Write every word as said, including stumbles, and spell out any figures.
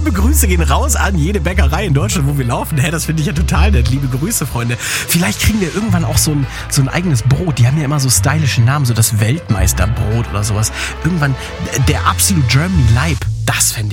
liebe Grüße gehen raus an jede Bäckerei in Deutschland, wo wir laufen. Hä, das finde ich ja total nett. Liebe Grüße, Freunde. Vielleicht kriegen wir irgendwann auch so ein, so ein eigenes Brot. Die haben ja immer so stylische Namen, so das Weltmeisterbrot oder sowas. Irgendwann der Absolute Germany Leib. Das fände ich